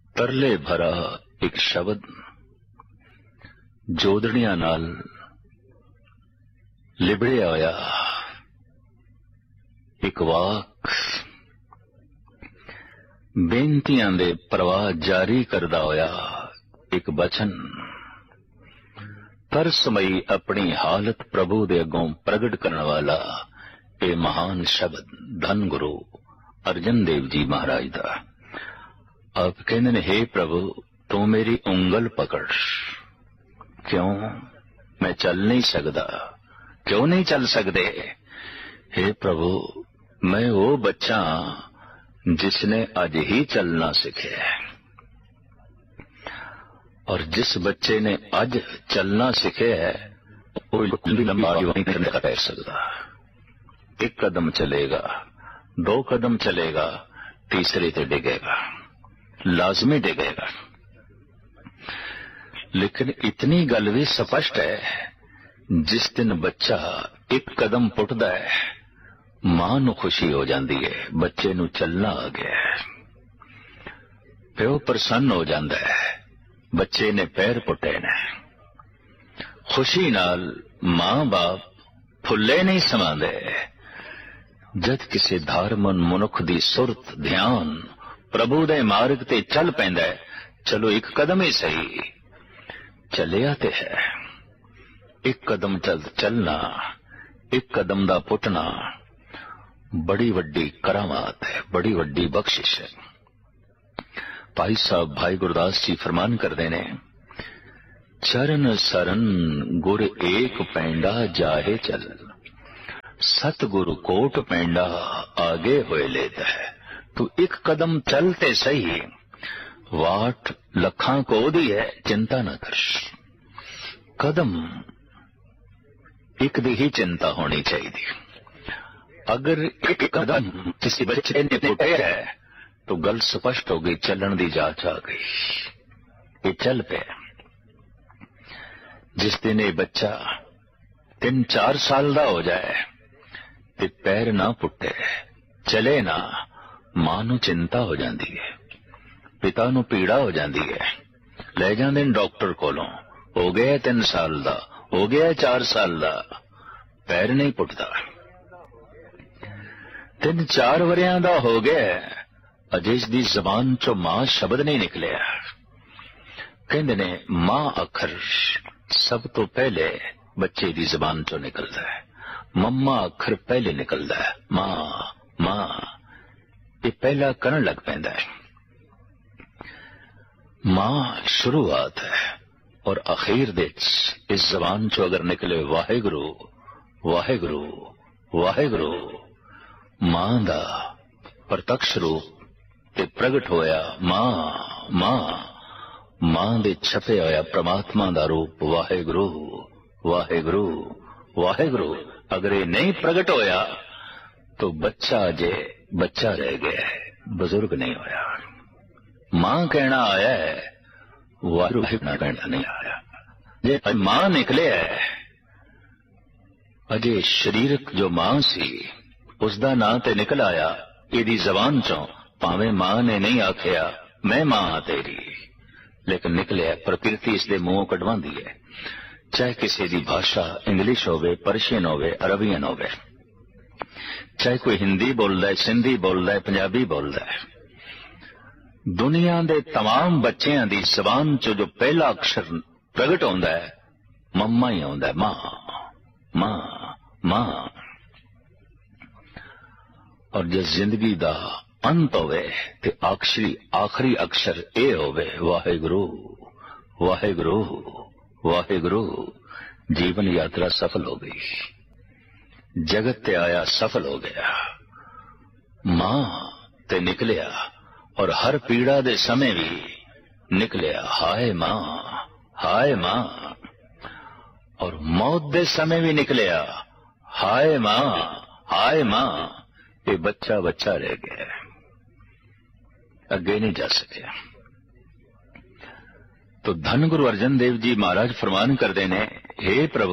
ਤਰਲੇ ਭਰਾ ਇੱਕ ਸ਼ਬਦ ਜੋਦੜੀਆਂ ਨਾਲ ਲਿਬੜਿਆ ਹੋਇਆ ਇੱਕ ਵਾਕ ਬੇਨਤੀਆਂ ਦੇ ਪ੍ਰਵਾਹ ਜਾਰੀ ਕਰਦਾ ਹੋਇਆ ਇੱਕ ਬਚਨ ਤਰਸਮਈ ਆਪਣੀ ਹਾਲਤ ਪ੍ਰਭੂ ਦੇ ਅੱਗੋਂ ਪ੍ਰਗਟ ਕਰਨ ਵਾਲਾ ਇਹ ਮਹਾਨ ਸ਼ਬਦ ਧੰਨ ਗੁਰੂ ਅਰਜਨ ਦੇਵ ਜੀ ਮਹਾਰਾਜ ਦਾ। ਆਪ ਕਹਿੰਦੇ ਨੇ, हे ਪ੍ਰਭੂ ਤੂੰ ਮੇਰੀ ਉਂਗਲ ਪਕੜ। ਕਿਉਂ ਮੈਂ ਚੱਲ ਨਹੀਂ ਸਕਦਾ? ਕਿਉਂ ਨਹੀਂ ਚੱਲ ਸਕਦੇ? हे ਪ੍ਰਭੂ मैं वो बच्चा जिसने आज ही चलना सीखे और जिस बच्चे ने आज चलना सीखे है वो लंबा नहीं कर सकता। एक कदम चलेगा, दो कदम चलेगा, तीसरे से डिगेगा, लाजमी डिगेगा। लेकिन इतनी गल भी स्पष्ट है जिस दिन बच्चा एक कदम पुटदा है मां नूं खुशी हो जाती है, बच्चे नूं चलना आ गया है। प्यो प्रसन्न हो जाता है, बच्चे ने पैर पुटे ने। खुशी नाल मां बाप फुले नहीं समांदे। जद किसी धार्मन मनुख दी सुरत ध्यान प्रभु दे मार्ग ते चल पैंदा है, चलो एक कदम ही सही चलिया ते है। एक कदम चलना, एक कदम दा पुटना बड़ी वड्डी करामात है, बड़ी वड्डी बख्शिश है। भाई साहब भाई गुरदास जी फरमान करते ने, चरण सरन गुर एक पैंडा जाहे चल, सतगुरु कोट पैंडा आगे होए लेता है। तू एक कदम चलते सही, वाट लखां को दी है, चिंता न कर। कदम एक दी ही चिंता होनी चाहिए। अगर एक कदम किसी बच्चे ने पुटाया है तो गल स्पष्ट हो गई, चलन दी जांच आ गई, ये चल पे। जिस दिन ये बच्चा 3-4 साल का हो जाए ते पैर ना पुटे, चले ना, मां नूं चिंता हो जाती है, पिता नूं पीड़ा हो जाती है। ले जाते डॉक्टर कोलों, हो गया 3 साल का, हो गया 4 साल का, पैर नहीं पुटता। 3-4 वरियां दा हो गया, अजे इसदी जबान चो मां शब्द नहीं निकलिया। कहंदे ने मां अखर सब तो पहले बच्चे दी जबान चो निकलदा है, मम्मा अखर पहले निकलदा है। मां मां ये पहला करन लग पैंदा है। मां शुरुआत है और आखिर दे इस जबान चो अगर निकले वाहेगुरु वाहेगुरु वाहेगुरु, मां दा प्रत्यक्ष रूप ते प्रगट होया मां मां, मां दे छपे होया परमात्मा दा रूप वाहेगुरु वाहेगुरु वाहेगुरु। अगर ये नहीं प्रगट होया तो बच्चा जे बच्चा रह गया है, बुजुर्ग नहीं होया। मां कहना आया है, वाहेगुरु कहना नहीं आया। जे मां निकले है, अजे शरीरक जो मां सी उसदा नां ते निकल आया इहदी जबान चों, भावें मां ने नहीं आखिया मैं मां हाँ तेरी, लेकिन निकलिया प्रकृति इसदे मुंहों कढवांदी है। चाहे किसी दी भाषा इंग्लिश होवे, पर्शियन होवे, अरबियन होवे, चाहे कोई हिंदी बोलदा है, सिंधी बोलदा है, पंजाबी बोलदा है, दुनिया दे तमाम बच्चों दी जबान चो जो पहला अक्षर प्रगट होंदा है मम्मा ही होंदा है। मां मां मां। और जिस जिंदगी दा अंत होवे ते आखिरी अक्षर ए होवे वाहेगुरु वाहेगुरु वाहेगुरु, जीवन यात्रा सफल हो गई, जगत ते आया सफल हो गया। मां ते निकलिया और हर पीड़ा दे समय भी निकलिया हाय मां हाय मां, और मौत दे समय भी निकलिया हाय मां हाय मां। ये बच्चा बच्चा रह गया, अगे नहीं जा सके। तो धन गुरु अर्जन देव जी महाराज फरमान करते ने, हे प्रभु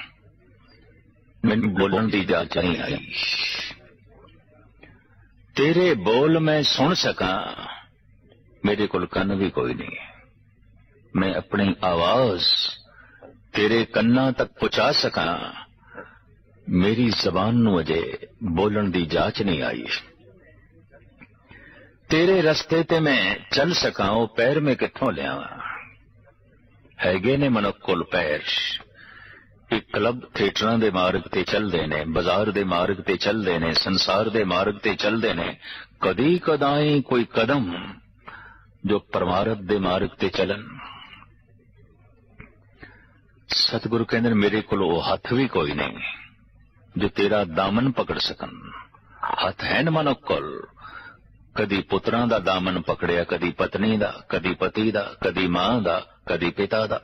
मैनू बोलने की इजाजत नहीं आई, तेरे बोल मैं सुन सका मेरे कोल कन्न भी कोई नहीं, मैं अपनी आवाज तेरे कन्ना तक पहुंचा सका, मेरी जबान नूं अजे बोलन दी जाच नहीं आई। तेरे रस्ते ते मैं चल सका, वो पैर में कित्थों लियावां। हैगे ने मनुख कोल पैर, एक क्लब थिएटरां दे मार्ग ते चलदे ने, बाजार दे मार्ग ते चलदे ने, संसार दे मार्ग ते चलदे ने, कदी कदाई कोई कदम जो परमारथ दे मार्ग ते चलन। सतगुरु कहंदे मेरे कोल वो हथ भी कोई नहीं जो तेरा दामन पकड़ सकन। हथ है न मनुख कोल, कदी पुत्रां दा दामन पकड़िया, कदी पत्नी दा, कदी पति दा, कदी मां दा, कदी पिता दा,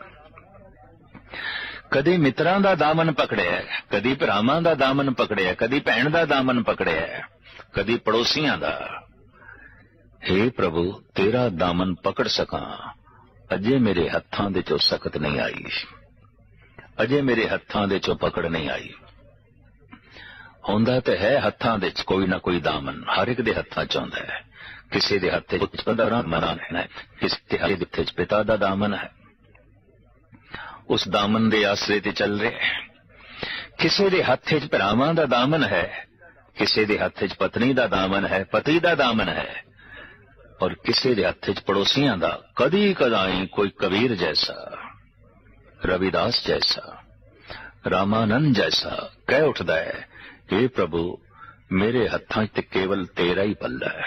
कदी मित्रां दा दामन पकड़िया, कदी भरावां दा दामन पकड़िया, कदी भैण दा दामन पकड़िया, कदी पड़ोसियां दा। हे प्रभु तेरा दामन पकड़ सका, अजे मेरे हत्थां दे चों सकत नहीं आई, अजे मेरे हत्थां दे चों पकड़ नहीं आई। हुंदा ते है हत्थां दे कोई ना कोई दामन, हर एक दे हत्थां च हुंदा है। किसी दे हत्थे च पुत्र दा दामन है, किसी दे हत्थे च पिता दा दामन है, उस दामन दे आसरे ते चल रहे। किसी दे हत्थे च भरावां दा दामन है, किसी दे हत्थे च पत्नी दा दामन है, पति दा दामन है, और किसी दे हत्थे च पड़ोसियां दा। कदी कदाई कोई कबीर जैसा, रविदास जैसा, रामानंद जैसा कह उठदा है, हे प्रभु मेरे हत्थां च केवल तेरा ही पल्ला है।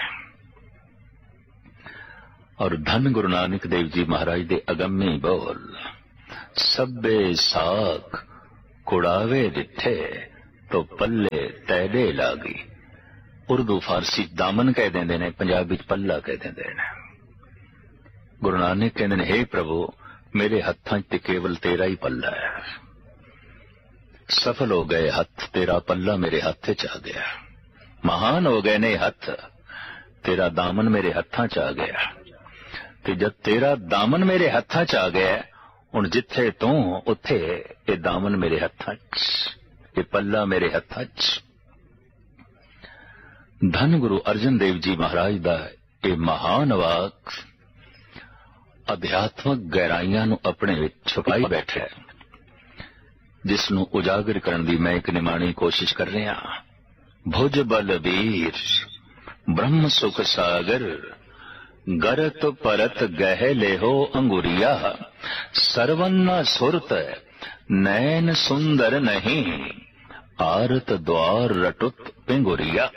और धन गुरु नानक देव जी महाराज दे अगम्य बोल, सब्बे साख कुड़ावे दिठे तो पल्ले तैडे लागी। उर्दू फारसी दामन कह देंदे ने, पंजाबी च पल्ला कह देंदे ने। गुरु नानक कहंदे ने हे प्रभु मेरे हत्थां च केवल तेरा ही पल्ला है। सफल हो गए हथ, तेरा पल्ला मेरे हथ च आ गया। महान हो गए ने हथ, तेरा दामन मेरे हत्थां च आ गया। ते जब तेरा दामन मेरे हत्थां च आ गया, हुण जिथे तू उत्थे ये दामन मेरे हत्थां च, ये पल्ला मेरे हत्थां च। धन गुरु अर्जन देव जी महाराज दा ये महान वाक अध्यात्मक गहराइयां नूं अपने विच छुपाई बैठा है, जिसनूं उजागर करन दी मैं एक निमाणी कोशिश कर रहा। भुज बल वीर ब्रह्म सुख सागर, गरत परत गह लेहो अंगुरिया, सरवन्ना सुरत नैन सुंदर नहीं, आरत द्वार रटुत पिंगुरिया।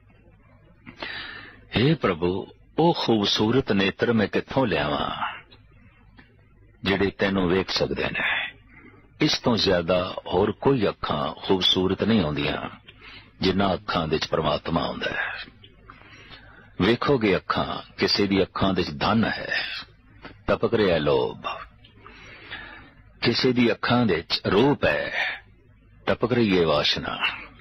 हे प्रभु ओ खूबसूरत नेत्र मैं कित्थों लियावां जिहड़े तैनूं वेख सकदे ने। इस तो ज्यादा होर कोई अखां खूबसूरत नहीं होंदियां जिन्ना अखां दे च परमात्मा हुंदा है। वेखोगे अखां, किसी दी अखां दे च धन है, टपक रहा लोभ, किसी दी अखां दे च रूप है, टपक रही है वासना,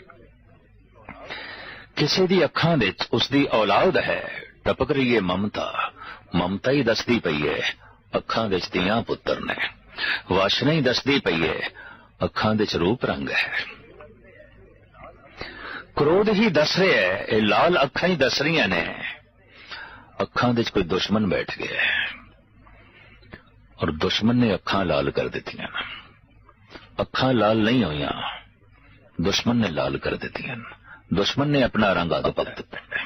किसी दी अखां दे च उसदी औलाद है, टपक रही है ममता। ममता ही दसदी पई है अखां दे च धीआं पुत्तर ने, वासना ही दसदी पई है अखां दे च रूप रंग है। क्रोध ही दस रहा है, ये लाल अखां ही दस रही ने अखां दे च कोई दुश्मन बैठ गया है, और दुश्मन ने अखां लाल कर दित्तियां। अखां लाल नहीं होईयां, दुश्मन ने लाल कर दित्तियां। दुश्मन ने अपना रंग आग पक दिता।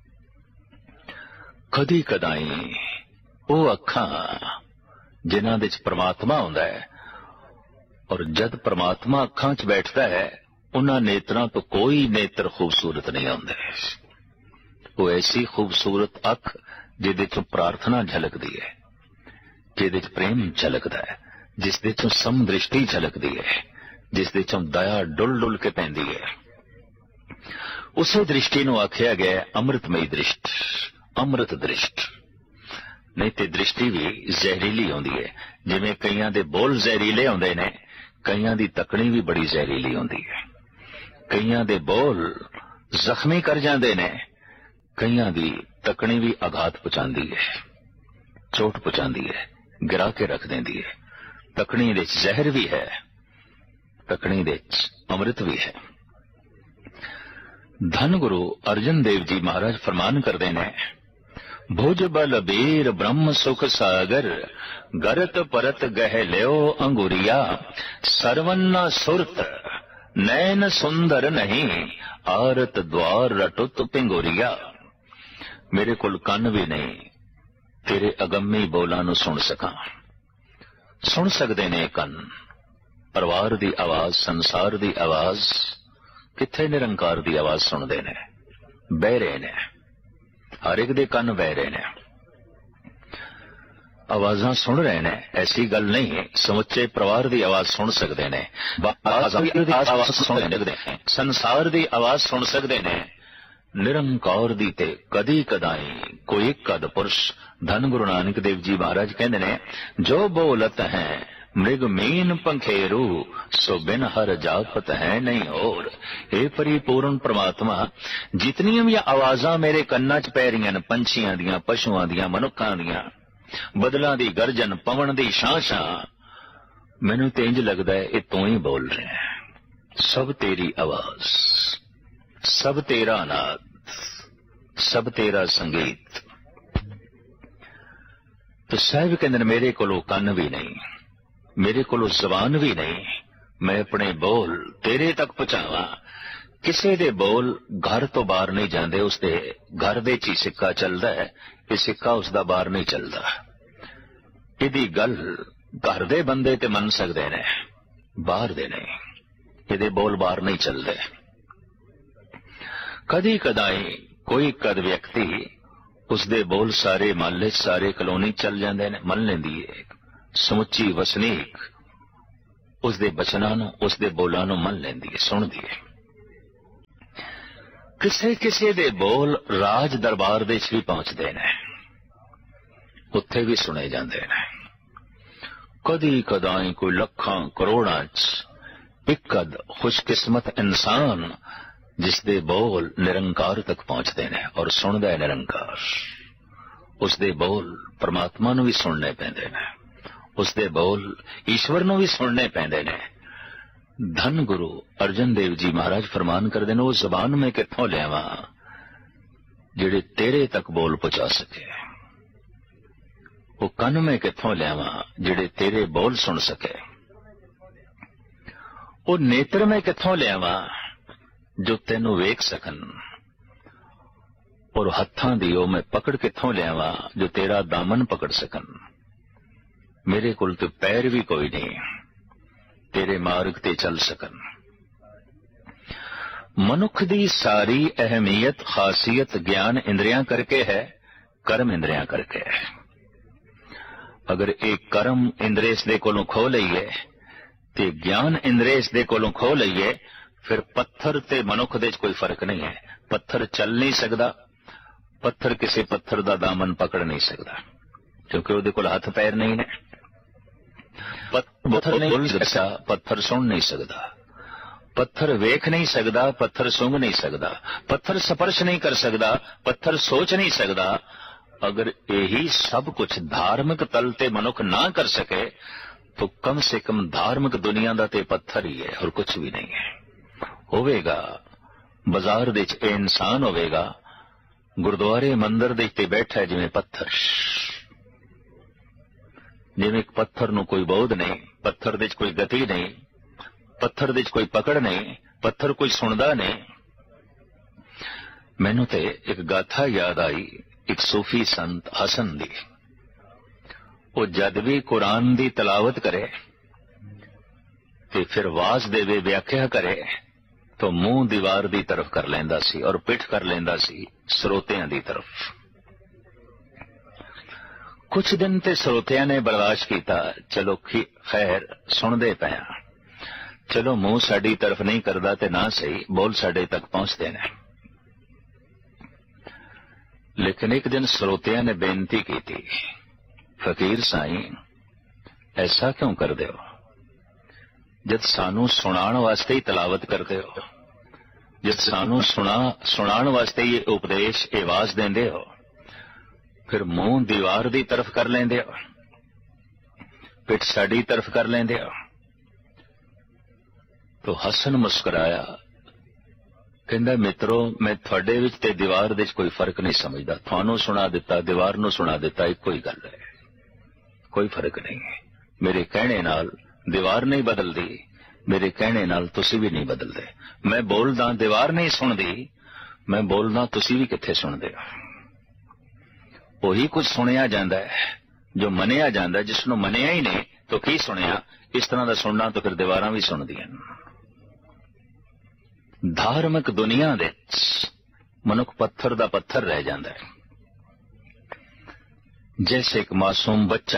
कदी कदाई वो अखां जिन्हां दे च परमात्मा हुंदा है, और जद परमात्मा अखां च बैठता है उन्हां नेत्रां तो कोई नेत्र खूबसूरत नहीं होंदे। वो ऐसी खूबसूरत अख जिहदे चों प्रार्थना झलकदी है, जिहदे च प्रेम झलकदा है, जिस दे चों समदृष्टि झलकदी है, जिस दे चों दया डुल डुल के पैंदी है। उसे दृष्टि नूं आख्या गया अमृतमयी दृष्ट, अमृत दृष्ट। नहीं तो दृष्टि भी जहरीली होंदी है, जिवें कईयां दे बोल जहरीले होंदे ने, कईयां दी तकनी भी बड़ी जहरीली होंदी है। कईयां दे बोल जख्मी कर जांदे ने, कईयां दी तकनी भी आघात पहुंचांदी है, चोट पहुंचांदी है, गिरा के रख देंदी है। तकनी दे जहर भी है, तकनी दे अमृत भी है। धन गुरु अर्जन देव जी महाराज फरमान करते हैं, भुज बल बीर ब्रह्म सुख सागर, गरत परत गह ल्यो अंगुरिया। सरवन्ना सुरत नैन सुंदर नहीं, आरत द्वार रटुत पिंगुरिया। मेरे कोल कन भी नहीं तेरे अगम्मी बोलां नूं सुन सकां। सुन सकदे ने कन परिवार दी आवाज, संसार दी आवाज, किथे निरंकार दी आवाज सुनदे ने, बहरे ने, हर एक दे कन बहरे ने, आवाजां सुन रहे ने। ऐसी गल नहीं, समुचे परिवार दी आवाज सुन सकदे ने, संसार दी आवाज सुन सकदे ने। निरंकार दी ते कदी कदाई कोई कद पुरुष। धन गुरु नानक देव जी महाराज कहंदे ने, जो बोलत है मृग मीन पंखेरू, सो बिन हर जापत है नहीं और। हे परिपूर्ण परमात्मा, जितनियां भी आवाजां मेरे कन्नां च पै रहीआं ने, पंछियां दियां, पशुआं दियां, मनुक्खां दियां, बदलां दी गर्जन, पवन दी शां-शां, मैनूं ते इंज लगदा है ये तूं ही बोल रहे हैं। सब तेरी आवाज, सब तेरा नाद, सब तेरा संगीत। तो साहिब कहंदे मेरे कोलों कन भी नहीं, मेरे कोलों जबान भी नहीं, मैं अपने बोल तेरे तक पहुंचावां। किसी दे बोल घर तो बाहर नहीं जाते, उसके घर दे च ही सिक्का चलता है, ये सिक्का उसका बाहर नहीं चलता। इहदी गल घर दे बंदे ते मन सकते ने, बाहर दे नहीं, इहदे बोल बाहर नहीं चलते। कदी कदाई कोई कद व्यक्ति उसदे बोल सारे महल्ले सारे कलोनी चल जाते हैं, मन लेंदी है समुची वसनीक उसदे बचनां नूं, उसदे बोलां नूं मन लेंदी है, सुनदी है। किसे किसे दे बोल राज दरबार दे भी पहुंचते हैं, उत्थे भी सुने जाते हैं। कदी कदाई कोई लखां करोड़ां च एक कद खुशकिस्मत इंसान जिसदे बोल निरंकार तक पहुंचते हैं और सुनदा है निरंकार। उसदे बोल परमात्मा नूं भी सुनने पैंदे ने, उसदे बोल ईश्वर नूं भी सुनने पैंदे ने। धन गुरु अर्जन देव जी महाराज फरमान करदे ने, वो जबान में कित्थों लियावां जिहड़े तेरे तक बोल पहुंचा सके, वो कन में कित्थों लियावां जिहड़े तेरे बोल सुन सके, वो नेत्र में कित्थों लियावां जो तेनू वेख सकन, और हत्थां दी ओ मैं पकड़ कित्थों लियावां जो तेरा दामन पकड़ सकन। मेरे कोल तो पैर भी कोई नहीं तेरे मार्ग ते चल सकन। मनुख दी सारी अहमियत खासियत ज्ञान इंद्रियां करके है, कर्म इंद्रियां करके है। अगर एक कर्म इंद्रिय इसदे कोलों खो लईए ते ज्ञान इंद्रिय इसदे कोलों खो लईए, फिर पत्थर ते मनुख दे कोई फर्क नहीं है। पत्थर चल नहीं सकता, पत्थर किसी पत्थर दा दामन पकड़ नहीं सकता, क्योंकि उहदे कोल हथ पैर नहीं ने। पत्थर नहीं बोल सकता, पत्थर सुन नहीं सकता, पत्थर वेख नहीं सकता, पत्थर सूंघ नहीं सकता, पत्थर स्पर्श नहीं कर सकता, पत्थर सोच नहीं सकता। अगर यही सब कुछ धार्मिक तल ते मनुख ना कर सके तो कम से कम धार्मिक दुनिया दा ते पत्थर ही है और कुछ भी नहीं है। होवेगा बाजार दे च इंसान होवेगा, गुरुद्वारे मंदिर दे ते बैठा है जिवें पत्थर, जिवें एक पत्थर नूं कोई बोध नहीं, पत्थर दे च कोई गति नहीं, पत्थर दे च कोई पकड़ नहीं, पत्थर कोई सुनदा नहीं। मैनू ते एक गाथा याद आई, एक सूफी संत हसन दी। वो जद भी कुरान दी तलावत करे ते फिर वाज देवे व्याख्या करे तो मुंह दीवार दी तरफ कर लेंदा सी और पिठ कर लेंदा सी श्रोतियां दी तरफ। कुछ दिन ते श्रोतियां ने बर्दाश्त किया, चलो खैर सुनदे पया, चलो मुंह साडी तरफ नहीं करदा ते ना सही, बोल साडे तक पहुंचते ने। लेकिन एक दिन श्रोतियां ने बेनती की थी, फकीर साईं ऐसा क्यों कर दे हो, जब सानू सुनाण वास्ते ही तलावत करते हो, जब सानू सुनाण वास्ते ये उपदेश आवाज देंदे हो, फिर मुंह दीवार दी तरफ कर लेंदे हो, पिठ साडी तरफ कर लेंदे हो। तो हसन मुस्कुराया कहंदा मित्रों मैं थोड़े विच ते दीवार दे कोई फर्क नहीं समझदा, थानू सुना दिता दीवार नू सुना दिता इक्को ही गल है, कोई फर्क नहीं है। मेरे कहने नाल दीवार नहीं बदलदी, मेरे कहने नाल तुसी भी नहीं बदलदे। मैं बोलदा दीवार नहीं सुनदी, मैं बोलदा तुसी भी कित्थे सुनदे हो। ओही कुछ सुनिया जांदा है जो मनिया जांदा है, जिसनू मनिया ही नहीं तो की सुनिया। इस तरह का सुनना तो फिर दीवारां भी सुनदियां। धार्मिक दुनिया दे मनुख पत्थर दा पत्थर रह जांदा है। जैसे एक मासूम बच्चा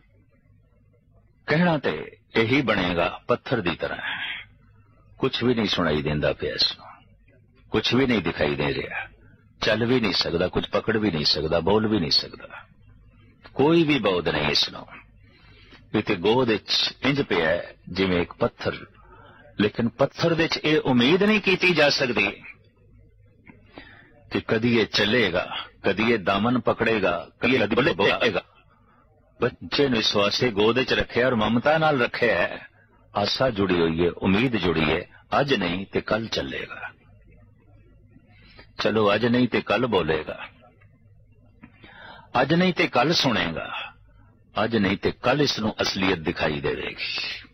कहना ते यही बनेगा पत्थर दी तरह, कुछ भी नहीं सुनाई देंदा पिया, कुछ भी नहीं दिखाई दे रहा, चल भी नहीं सकता, कुछ पकड़ भी नहीं सकता, बोल भी नहीं सकता, कोई भी बौध नहीं इसनों। इते गोद इंज पिया जिवें एक पत्थर, लेकिन पत्थर दे च यह उम्मीद नहीं की जा सकती कि कदी ये चलेगा, कदी ये दामन पकड़ेगा, कदी बल्ले बोलेगा। बच्चे ने इस वास्ते गोद च रखे और ममता नाल रखे है, आशा जुड़ी हुई है, उम्मीद जुड़ी है। अज नहीं ते कल चलेगा, चलो अज नहीं ते कल बोलेगा, अज नहीं ते कल सुनेगा, अज नहीं ते कल इसनों असलियत दिखाई देगी।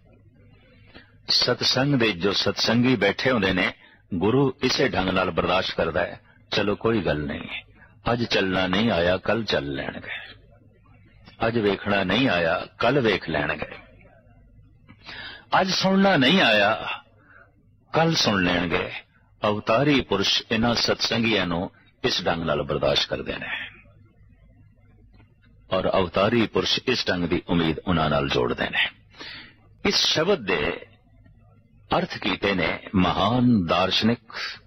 सत्संग दे जो सत्संगी बैठे होंदे ने, गुरु इसे ढंग नाल बर्दाश्त करदा है। चलो कोई गल नहीं, अज चलना नहीं आया कल चल लैणगे, अज वेखना नहीं आया कल वेख लैणगे, अज सुनना नहीं आया कल सुन लैणगे। अवतारी पुरुष इन्हां सत्संगियां नूं इस ढंग नाल बर्दाश्त करदे ने और अवतारी पुरुष इस ढंग की उम्मीद उन्हां नाल जोड़दे ने। इस शब्द दे अर्थ कीते ने महान दार्शनिक